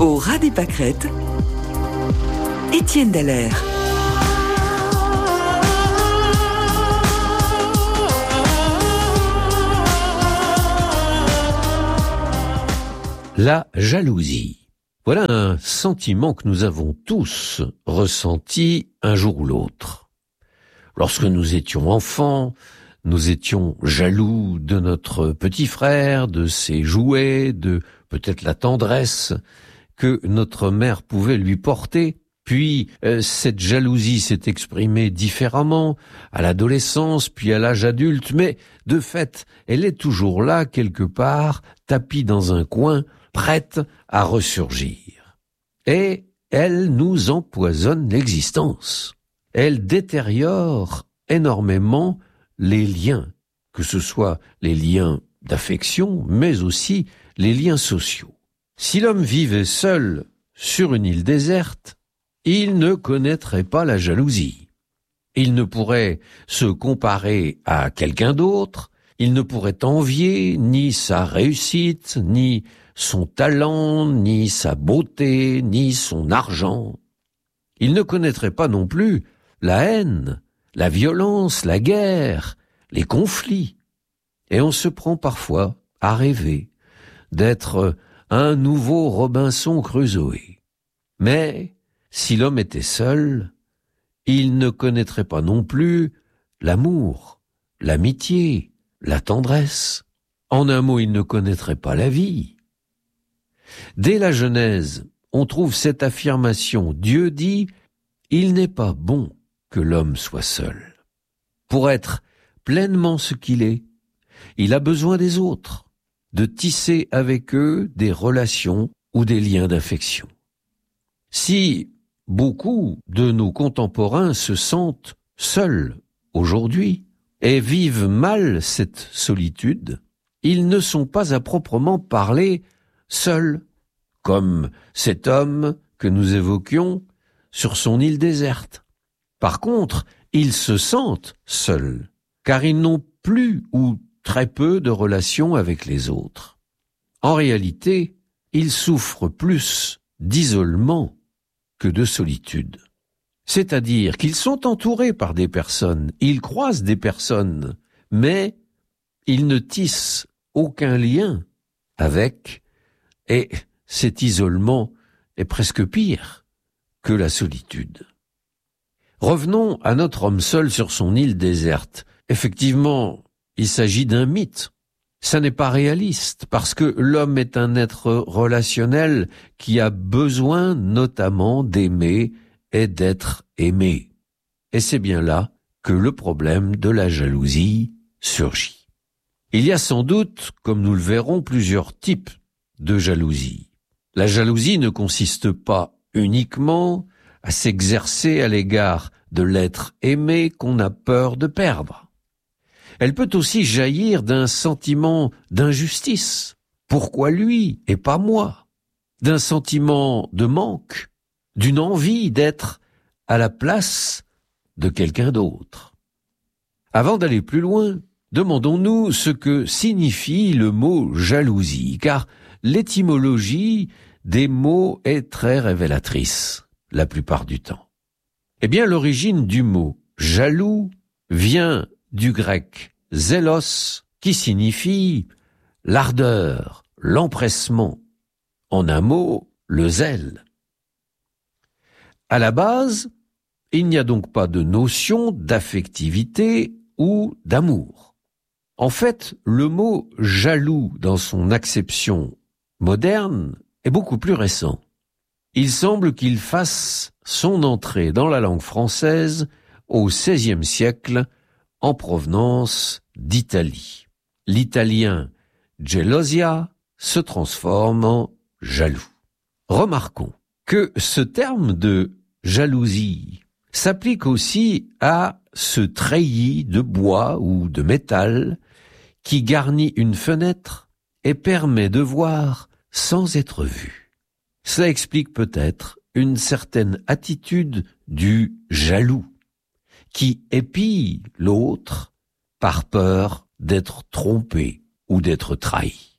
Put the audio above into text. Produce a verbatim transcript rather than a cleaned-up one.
Au ras des pâquerettes, Étienne Dallaire. La jalousie. Voilà un sentiment que nous avons tous ressenti un jour ou l'autre. Lorsque nous étions enfants, nous étions jaloux de notre petit frère, de ses jouets, de peut-être la tendresse que notre mère pouvait lui porter. Puis euh, cette jalousie s'est exprimée différemment à l'adolescence, puis à l'âge adulte, mais de fait, elle est toujours là quelque part, tapie dans un coin, prête à ressurgir. Et elle nous empoisonne l'existence. Elle détériore énormément les liens, que ce soit les liens d'affection, mais aussi les liens sociaux. Si l'homme vivait seul sur une île déserte, il ne connaîtrait pas la jalousie. Il ne pourrait se comparer à quelqu'un d'autre, il ne pourrait envier ni sa réussite, ni son talent, ni sa beauté, ni son argent. Il ne connaîtrait pas non plus la haine, la violence, la guerre, les conflits. Et on se prend parfois à rêver d'être un nouveau Robinson Crusoe. Mais si l'homme était seul, il ne connaîtrait pas non plus l'amour, l'amitié, la tendresse. En un mot, il ne connaîtrait pas la vie. Dès la Genèse, on trouve cette affirmation. Dieu dit « Il n'est pas bon que l'homme soit seul. Pour être pleinement ce qu'il est, il a besoin des autres, de tisser avec eux des relations ou des liens d'affection. » Si beaucoup de nos contemporains se sentent seuls aujourd'hui et vivent mal cette solitude, ils ne sont pas à proprement parler seuls, comme cet homme que nous évoquions sur son île déserte. Par contre, ils se sentent seuls, car ils n'ont plus ou très peu de relations avec les autres. En réalité, ils souffrent plus d'isolement que de solitude. C'est-à-dire qu'ils sont entourés par des personnes, ils croisent des personnes, mais ils ne tissent aucun lien avec, et cet isolement est presque pire que la solitude. Revenons à notre homme seul sur son île déserte. Effectivement, il s'agit d'un mythe. Ça n'est pas réaliste, parce que l'homme est un être relationnel qui a besoin notamment d'aimer et d'être aimé. Et c'est bien là que le problème de la jalousie surgit. Il y a sans doute, comme nous le verrons, plusieurs types de jalousie. La jalousie ne consiste pas uniquement à s'exercer à l'égard de l'être aimé qu'on a peur de perdre. Elle peut aussi jaillir d'un sentiment d'injustice. Pourquoi lui et pas moi? D'un sentiment de manque, d'une envie d'être à la place de quelqu'un d'autre. Avant d'aller plus loin, demandons-nous ce que signifie le mot jalousie, car l'étymologie des mots est très révélatrice, la plupart du temps. Eh bien, l'origine du mot jaloux vient du grec zélos, qui signifie l'ardeur, l'empressement. En un mot, le zèle. À la base, il n'y a donc pas de notion d'affectivité ou d'amour. En fait, le mot jaloux dans son acception moderne est beaucoup plus récent. Il semble qu'il fasse son entrée dans la langue française au seizième siècle en provenance d'Italie. L'italien gelosia se transforme en jaloux. Remarquons que ce terme de jalousie s'applique aussi à ce treillis de bois ou de métal qui garnit une fenêtre et permet de voir sans être vu. Cela explique peut-être une certaine attitude du jaloux qui épie l'autre par peur d'être trompé ou d'être trahi.